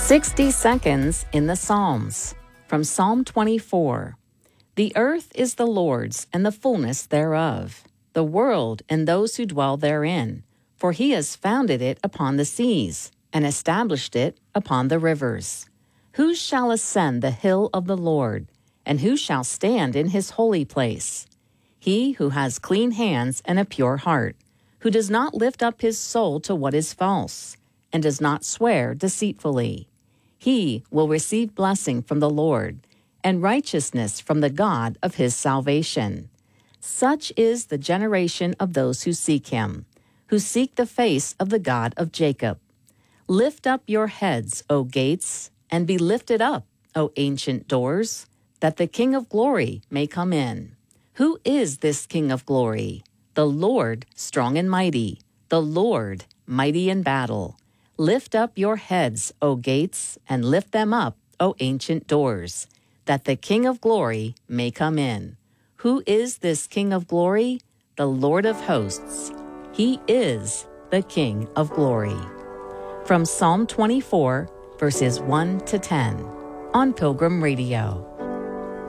60 seconds in the Psalms. From Psalm 24. The earth is the Lord's and the fullness thereof, the world and those who dwell therein. For he has founded it upon the seas and established it upon the rivers. Who shall ascend the hill of the Lord, and who shall stand in his holy place? He who has clean hands and a pure heart, who does not lift up his soul to what is false, and does not swear deceitfully. He will receive blessing from the Lord, and righteousness from the God of his salvation. Such is the generation of those who seek him, who seek the face of the God of Jacob. Lift up your heads, O gates, and be lifted up, O ancient doors, that the King of glory may come in. Who is this King of glory? The Lord strong and mighty, the Lord mighty in battle. Lift up your heads, O gates, and lift them up, O ancient doors, that the King of glory may come in. Who is this King of glory? The Lord of hosts. He is the King of glory. From Psalm 24, verses 1 to 10, on Pilgrim Radio.